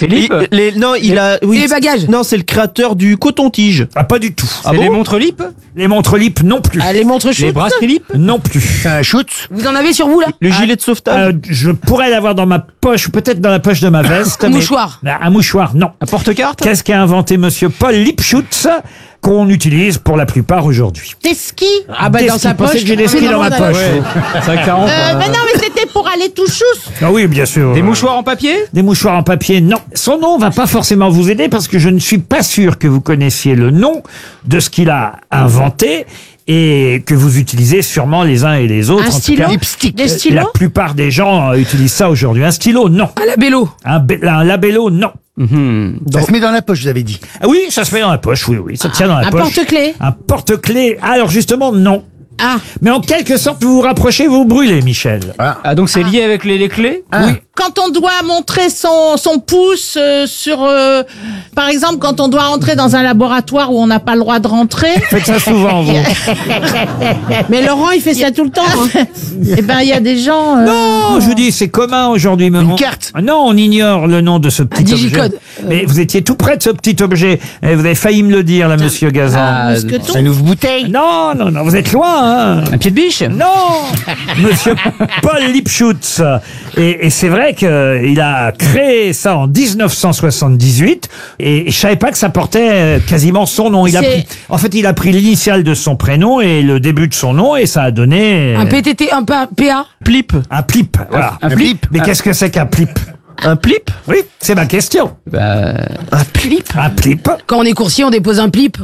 Philippe. Non, il a... Oui, les bagages. Non, c'est le créateur du coton-tige. Ah, pas du tout. C'est les montres Lip. Les montres Lip, non plus. Ah, les montres chaudes. Les brasseries Lip. Non plus. C'est un shoot. Vous en avez sur vous là? Le gilet de sauvetage. Je pourrais l'avoir dans ma poche, ou peut-être dans la poche de ma veste. Un mais- mouchoir. Un mouchoir, non. Un porte-carte. Qu'est-ce qu'a inventé monsieur Paul Lipschutz qu'on utilise pour la plupart aujourd'hui? Des skis. Ah bah Des dans skis. sa Pensez poche. que j'ai des skis dans ma poche. Ça 40. Mais non, mais c'était pour aller tout chousse. Ah oui, bien sûr. Des mouchoirs en papier. Des mouchoirs en papier, non. Son nom va pas forcément vous aider parce que je ne suis pas sûr que vous connaissiez le nom de ce qu'il a inventé et que vous utilisez sûrement les uns et les autres. Un En tout stylo. cas, Lipstick. Des la stylos. plupart des gens utilisent ça aujourd'hui. Un stylo, non. À la bélo. Un labello, non. Ça se met dans la poche, vous avez dit. Ah oui, ça se met dans la poche, oui, ça tient dans la Un poche. porte-clés. Un porte-clés. Alors justement, non. Ah. Mais en quelque sorte, vous vous rapprochez, vous brûlez, Michel. Ah donc c'est lié avec les clés. Oui. Quand on doit montrer son pouce sur, par exemple, quand on doit entrer dans un laboratoire où on n'a pas le droit de rentrer. Faites ça souvent, vous. Mais Laurent, il fait ça tout le temps. Hein. Eh ben, il y a des gens. Non, je vous dis, c'est commun aujourd'hui. Mais Une carte. Non, on ignore le nom de ce petit objet. digicode. Mais vous étiez tout près de ce petit objet. Et vous avez failli me le dire, là, monsieur Gazan. Mousqueton. Un ouvre bouteille. Non, vous êtes loin, hein. Un pied de biche. Non, monsieur Paul Lipschutz. Et c'est vrai qu'il a créé ça en 1978 et je savais pas que ça portait quasiment son nom. En fait, il a pris l'initiale de son prénom et le début de son nom et ça a donné Un PTT, un PA. Plip. un plip. Voilà. Un flip. Mais qu'est-ce que c'est qu'un plip? Un plip. Oui, c'est ma question. Bah, Un plip. Un plip. Quand on est coursier, on dépose un plip.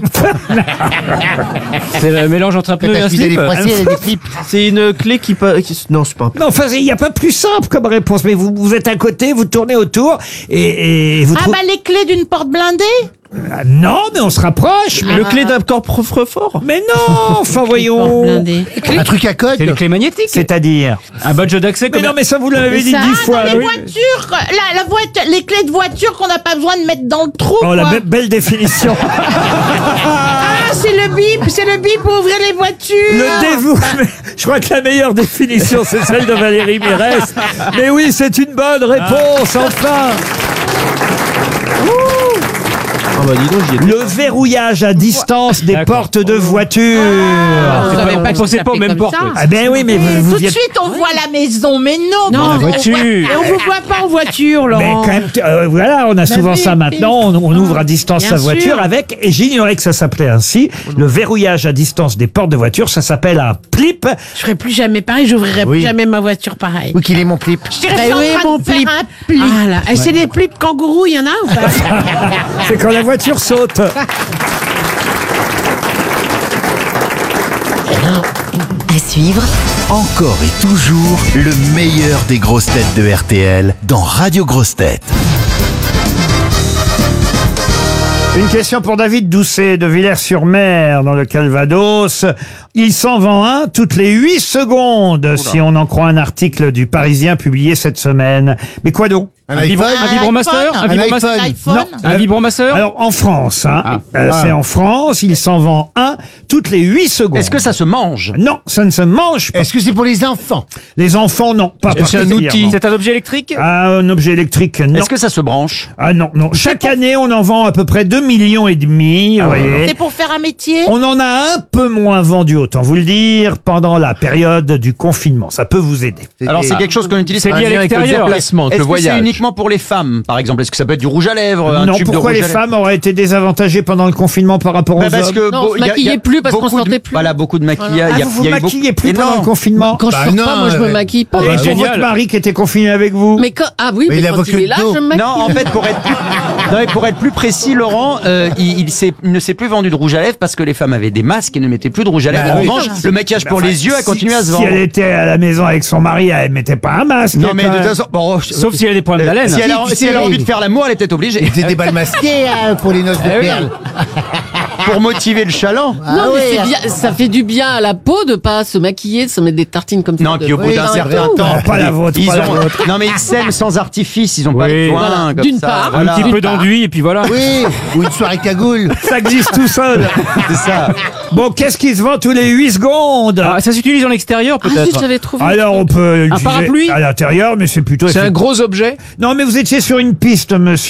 c'est le mélange entre un pneu et un Parce qu'il a des slip. poissons, il a des clips. C'est une clé qui... Non, c'est pas un plip. Non, enfin, il n'y a pas plus simple comme réponse. Mais vous êtes à côté, vous tournez autour et vous Ah trouvez... bah les clés d'une porte blindée. Ah, non, mais on se rapproche. Mais, Le clé d'un coffre-fort. mais non, enfin Porte voyons. blindée. Un truc à code. C'est les clés magnétiques. C'est-à-dire... Un badge d'accès Mais comme non, mais ça vous l'avez dit Ça, 10 fois. dans les oui. voitures, la voiture, les clés de voiture qu'on n'a pas besoin de mettre dans le trou. Oh, la quoi. belle définition. Ah, c'est le bip pour ouvrir les voitures. Le dévouement. Je crois que la meilleure définition, c'est celle de Valérie Mérès. Mais oui, c'est une bonne réponse, enfin. Ah bah dis donc, j'y ai... Le verrouillage à distance des D'accord. portes de voiture. Je savais pas que pensez ça pas aux s'appelait mêmes comme portes. ça. Ah ben oui, mais vous Tout de y êtes... suite, on voit la maison, mais non. Non, on- la on voiture. voit- Et on vous voit pas en voiture, Mais Laurent. quand même, voilà, on a souvent oui, ça maintenant. On ouvre à distance Bien sa voiture sûr. avec, et j'ignorais que ça s'appelait ainsi, le verrouillage à distance des portes de voiture. Ça s'appelle un plip. Je ferai plus jamais pareil, j'ouvrirai Oui. plus jamais ma voiture pareil. Où qu'il est mon clip. Je dirais Eh que oui, c'est en train mon de faire plip. un plip. Ah là. Et c'est des plips kangourous, il y en a ou pas? C'est quand la voiture saute. À suivre, Encore et toujours le meilleur des grosses têtes de RTL dans Radio Grosses Têtes. Une question pour David Doucet de Villers-sur-Mer dans le Calvados. Il s'en vend un toutes les 8 secondes si on en croit un article du Parisien publié cette semaine. Mais quoi donc? Un Un iPhone. vibromasseur. Un Un vibromasseur. iPhone. L'iPhone. Un vibromasseur. Alors en France, hein, Ah. c'est en France, il s'en vend un toutes les 8 secondes. Est-ce que ça se mange? Non, ça ne se mange pas. Est-ce que c'est pour les enfants? Les enfants, non, pas C'est un outil. particulièrement. C'est un objet électrique. Ah, un objet électrique, non. Est-ce que ça se branche? Ah non. Chaque année, on en vend à peu près 2,5 millions, vous voyez. C'est pour faire un métier. On en a un peu moins vendu, autant vous le dire, pendant la période du confinement. Ça peut vous aider. Alors c'est quelque chose qu'on utilise. C'est lié à l'extérieur. Est-ce que c'est uniquement pour les femmes, par exemple? Est-ce que ça peut être du rouge à lèvres, un Non, tube de pourquoi rouge les à lèvres? femmes auraient été désavantagées pendant le confinement par rapport aux Bah, parce hommes? que Non, on se il y a maquillait plus parce qu'on beaucoup de- sortait plus. Voilà, beaucoup de maquillage. Ah, vous vous maquillez plus Et pendant non. le confinement? Quand je Bah sors non, pas, moi je me maquille pas. Et pour génial. votre mari qui était confiné avec vous? Mais quand, ah oui, Mais mais il a quand beaucoup il est de là, dos. je me maquille. Non, en fait, pour être plus précis, Laurent, il ne s'est plus vendu de rouge à lèvres parce que les femmes avaient des masques et ne mettaient plus de rouge à lèvres. Bah En oui. revanche, le maquillage pour les yeux a continué à se Si vendre. elle était à la maison avec son mari, elle mettait pas un masque. Non, mais de quand toute même. façon, bon, Sauf si elle a des problèmes d'haleine. si elle a envie de faire l'amour, elle est peut-être obligée. C'est des balles masquées hein, pour les noces de Eh oui. perles. Pour motiver le chaland. Non, Ah mais ouais. c'est bien, ça fait du bien à la peau de pas se maquiller, de se mettre des tartines comme ça. Non, puis au bout d'un Oui, certain tout. temps, Non, pas la vôtre, ils pas la ont- vôtre. non mais ils s'aiment sans artifice, ils ont pas Oui. besoin. Voilà. Comme D'une ça, part. voilà. Un petit peu d'enduit et puis voilà. Oui, ou une soirée cagoule. Ça existe tout seul. C'est ça. Bon, qu'est-ce qui se vend tous les 8 secondes? Ah, ça s'utilise en extérieur Ah, zut, peut-être. j'avais trouvé. Alors, on peut Un l'utiliser parapluie à l'intérieur, mais c'est plutôt... C'est un gros objet. Non, mais vous étiez sur une piste, monsieur.